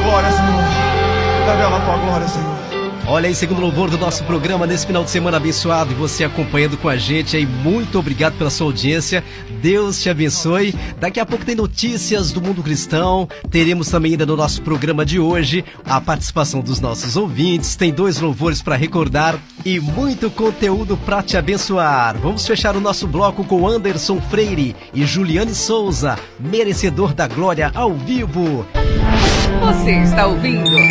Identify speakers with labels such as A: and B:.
A: glória, Senhor. Revela a tua glória, Senhor.
B: Olha aí, segundo louvor do nosso programa nesse final de semana abençoado e você acompanhando com a gente aí, muito obrigado pela sua audiência, Deus te abençoe. Daqui a pouco tem notícias do mundo cristão, teremos também ainda no nosso programa de hoje a participação dos nossos ouvintes, tem 2 louvores para recordar e muito conteúdo para te abençoar. Vamos fechar o nosso bloco com Anderson Freire e Juliane Souza, Merecedor da Glória ao vivo.
C: Você está ouvindo